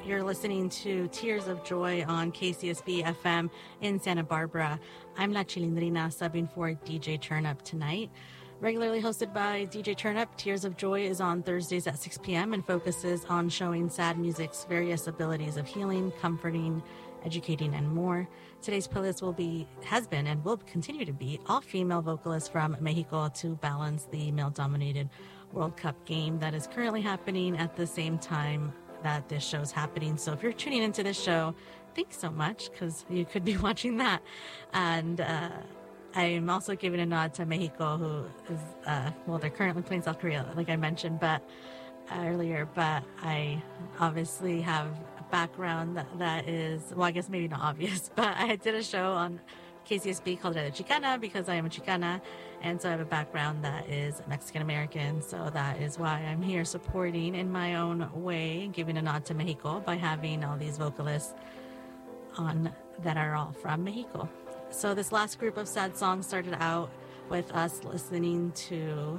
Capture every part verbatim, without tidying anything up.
You're listening to Tears of Joy on K C S B F M in Santa Barbara. I'm La Chilindrina, subbing for D J Turnup tonight. Regularly hosted by D J Turnup, Tears of Joy is on Thursdays at six p.m. and focuses on showing sad music's various abilities of healing, comforting, educating, and more. Today's playlist will be, has been, and will continue to be all female vocalists from Mexico to balance the male-dominated World Cup game that is currently happening at the same time that this show is happening. So if you're tuning into this show, thanks so much, because you could be watching that. And uh, I'm also giving a nod to Mexico, who is, uh, well, they're currently playing South Korea, like I mentioned but uh, earlier, but I obviously have a background that, that is, well, I guess maybe not obvious, but I did a show on K C S B called Red Chicana because I am a Chicana, and so I have a background that is Mexican-American, so that is why I'm here supporting in my own way, giving a nod to Mexico by having all these vocalists on that are all from Mexico. So this last group of sad songs started out with us listening to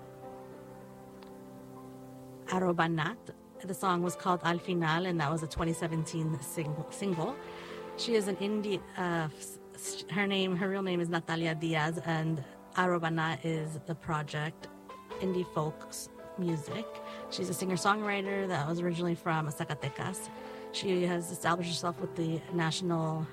Arobanat. The song was called Al Final, and that was a twenty seventeen sing- single. She is an indie, uh, her name, her real name is Natalia Diaz, and Arobana is the project, indie folk music. She's a singer-songwriter that was originally from Zacatecas. She has established herself with the national,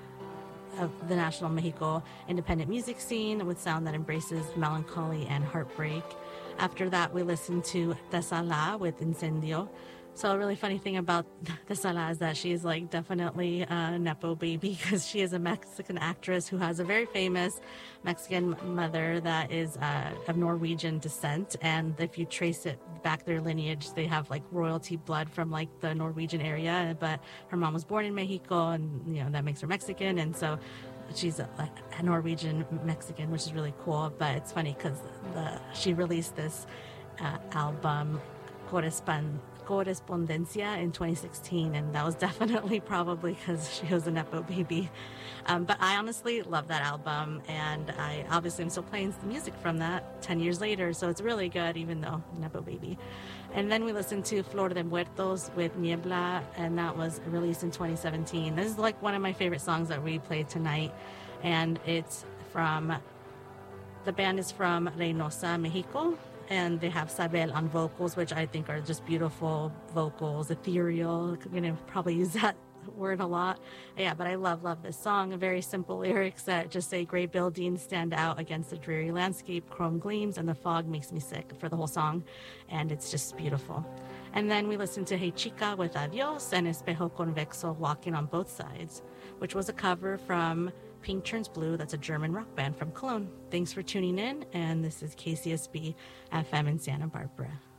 of the national Mexico independent music scene with sound that embraces melancholy and heartbreak. After that, we listened to Tesala with Incendio. So a really funny thing about Tesala is that she is like definitely a Nepo baby, because she is a Mexican actress who has a very famous Mexican mother that is uh, of Norwegian descent. And if you trace it back their lineage, they have like royalty blood from like the Norwegian area. But her mom was born in Mexico, and you know that makes her Mexican. And so she's a, like a Norwegian Mexican, which is really cool. But it's funny because the she released this uh, album, Correspond. Correspondencia in twenty sixteen, and that was definitely probably because she was a Nepo baby. Um, but I honestly love that album, and I obviously am still playing the music from that ten years later, so it's really good, even though Nepo baby. And then we listened to Flor de Muertos with Niebla, and that was released in twenty seventeen. This is like one of my favorite songs that we played tonight, and it's from, the band is from Reynosa, Mexico, and they have Sabel on vocals, which I think are just beautiful vocals, ethereal. I'm going to probably use that word a lot. Yeah, but I love, love this song. Very simple lyrics that just say, "Gray buildings stand out against the dreary landscape. Chrome gleams and the fog makes me sick," for the whole song. And it's just beautiful. And then we listened to Hey Chica with Adios and Espejo Convexo, Walking on Both Sides, which was a cover from Pink Turns Blue. That's a German rock band from Cologne. Thanks for tuning in, and this is K C S B F M in Santa Barbara.